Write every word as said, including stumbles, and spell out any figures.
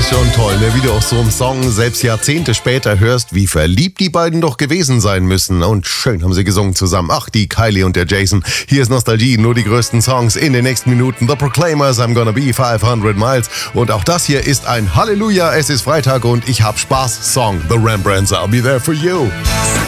ist schon toll, ne? Wie du auch so einen Song selbst Jahrzehnte später hörst, wie verliebt die beiden doch gewesen sein müssen. Und schön haben sie gesungen zusammen. Ach, die Kylie und der Jason. Hier ist Nostalgie, nur die größten Songs in den nächsten Minuten. The Proclaimers, I'm Gonna Be fünfhundert Miles. Und auch das hier ist ein Halleluja, es ist Freitag und ich hab Spaß-Song. The Rembrandts, I'll Be There For You.